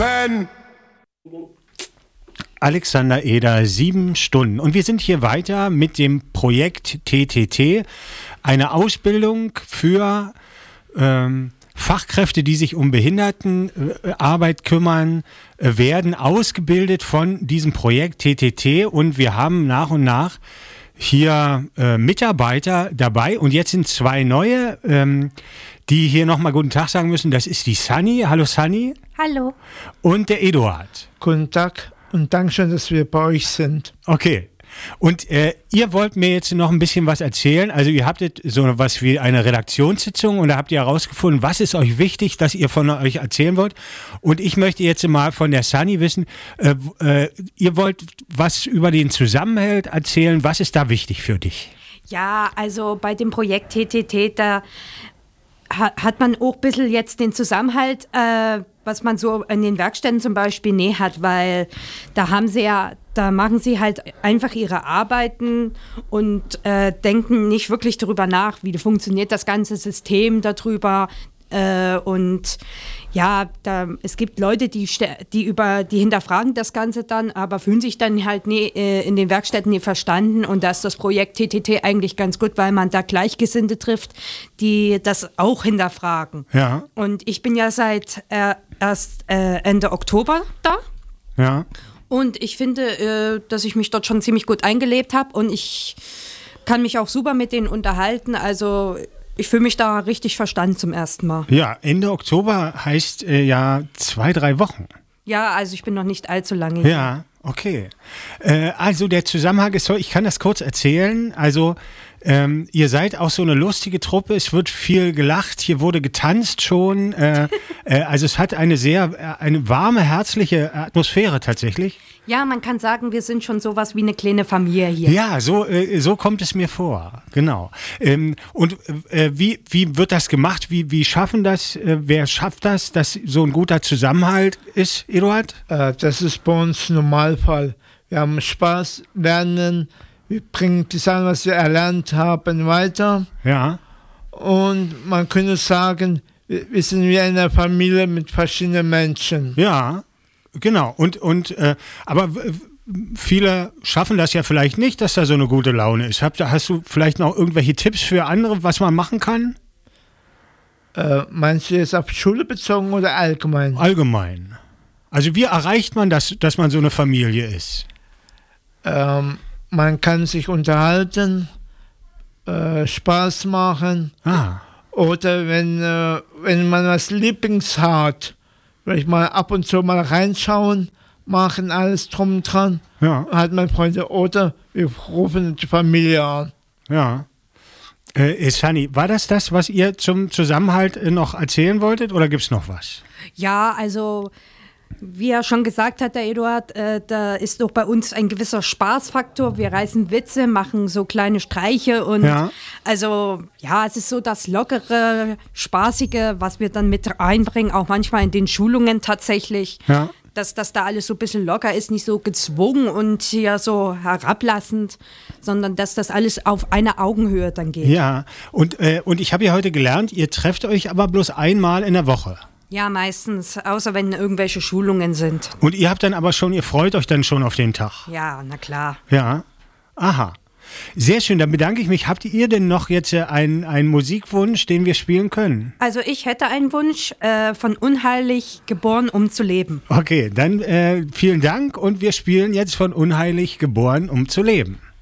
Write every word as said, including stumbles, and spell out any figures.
Pen. Alexander Eder, sieben Stunden. Und wir sind hier weiter mit dem Projekt T T T, eine Ausbildung für ähm, Fachkräfte, die sich um Behindertenarbeit kümmern, äh, werden ausgebildet von diesem Projekt T T T. Und wir haben nach und nach hier äh, Mitarbeiter dabei. Und jetzt sind zwei neue, ähm, die hier nochmal guten Tag sagen müssen. Das ist die Sunny. Hallo Sunny. Hallo. Und der Eduard. Guten Tag und Dankeschön, dass wir bei euch sind. Okay. Und äh, ihr wollt mir jetzt noch ein bisschen was erzählen. Also ihr habt jetzt so was wie eine Redaktionssitzung und da habt ihr herausgefunden, was ist euch wichtig, dass ihr von euch erzählen wollt. Und ich möchte jetzt mal von der Sunny wissen, äh, äh, ihr wollt was über den Zusammenhalt erzählen. Was ist da wichtig für dich? Ja, also bei dem Projekt T T T, da hat man auch ein bisschen jetzt den Zusammenhalt, äh, was man so in den Werkstätten zum Beispiel näher hat, weil da haben sie ja, da machen sie halt einfach ihre Arbeiten und äh, denken nicht wirklich darüber nach, wie funktioniert das ganze System darüber. Äh, und ja, da, es gibt Leute, die, die, über, die hinterfragen das Ganze dann, aber fühlen sich dann halt nie, äh, in den Werkstätten nie verstanden. Und da ist das Projekt T T T eigentlich ganz gut, weil man da Gleichgesinnte trifft, die das auch hinterfragen. Ja. Und ich bin ja seit äh, erst äh, Ende Oktober da. Ja. Und ich finde, äh, dass ich mich dort schon ziemlich gut eingelebt habe und ich kann mich auch super mit denen unterhalten. Also ich fühle mich da richtig verstanden zum ersten Mal. Ja, Ende Oktober heißt äh, ja zwei, drei Wochen. Ja, also ich bin noch nicht allzu lange hier. Ja, okay. Äh, also der Zusammenhang ist so, ich kann das kurz erzählen. Also ähm, ihr seid auch so eine lustige Truppe, es wird viel gelacht, hier wurde getanzt schon. Äh, äh, also es hat eine sehr, eine warme, herzliche Atmosphäre tatsächlich. Ja, man kann sagen, wir sind schon sowas wie eine kleine Familie hier. Ja, so, äh, so kommt es mir vor, genau. Ähm, und äh, wie, wie wird das gemacht? Wie, wie schaffen das? Äh, wer schafft das, dass so ein guter Zusammenhalt ist, Eduard? Äh, das ist bei uns Normalfall. Wir haben Spaß, lernen, wir bringen die Sachen, was wir erlernt haben, weiter. Ja. Und man könnte sagen, wir, wir sind wie eine Familie mit verschiedenen Menschen. Ja. Genau, und, und äh, aber viele schaffen das ja vielleicht nicht, dass da so eine gute Laune ist. Hast, hast du vielleicht noch irgendwelche Tipps für andere, was man machen kann? Äh, meinst du jetzt auf Schule bezogen oder allgemein? Allgemein. Also wie erreicht man das, dass man so eine Familie ist? Ähm, man kann sich unterhalten, äh, Spaß machen. Ah. Oder wenn, äh, wenn man was Lieblings hat, vielleicht mal ab und zu mal reinschauen, machen alles drum und dran, ja. Hat man Freunde oder wir rufen die Familie an. Ja. Äh, Sunny, war das das, was ihr zum Zusammenhalt noch erzählen wolltet oder gibt es noch was? Ja, also wie er schon gesagt hat, der Eduard, äh, da ist doch bei uns ein gewisser Spaßfaktor. Wir reißen Witze, machen so kleine Streiche und ja. Also ja, es ist so das lockere, spaßige, was wir dann mit einbringen, auch manchmal in den Schulungen tatsächlich. Ja. Dass das da alles so ein bisschen locker ist, nicht so gezwungen und ja so herablassend, sondern dass das alles auf einer Augenhöhe dann geht. Ja, und, äh, und ich habe ja heute gelernt, ihr trefft euch aber bloß einmal in der Woche. Ja, meistens, außer wenn irgendwelche Schulungen sind. Und ihr habt dann aber schon, ihr freut euch dann schon auf den Tag? Ja, na klar. Ja, aha. Sehr schön, dann bedanke ich mich. Habt ihr denn noch jetzt einen, einen Musikwunsch, den wir spielen können? Also ich hätte einen Wunsch, äh, von Unheilig geboren, um zu leben. Okay, dann äh, vielen Dank und wir spielen jetzt von Unheilig geboren, um zu leben.